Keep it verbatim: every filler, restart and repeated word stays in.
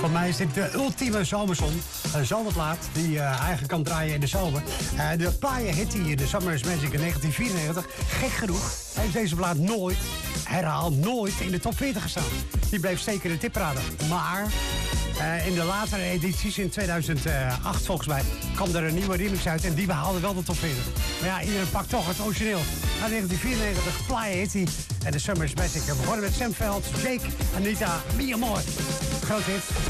Voor mij is dit de ultieme zomersong. Een zomerplaat die je uh, eigenlijk kan draaien in de zomer. Uh, de plaaien hit hier, de Summer is Magic in negentien vierennegentig. Gek genoeg heeft deze plaat nooit, herhaal nooit, in de top veertig gestaan. Die bleef steken in de tipparade. Maar uh, in de latere edities, in tweeduizend acht volgens mij, kwam er een nieuwe remix uit en die behaalde wel de top veertig. Maar ja, iedereen pakt toch het origineel. Na negentien vierennegentig, plaaien hit hij. En de Summer is Magic. We begonnen met Sam Veld, Jake, Anita, Mia Moore. Groot hit.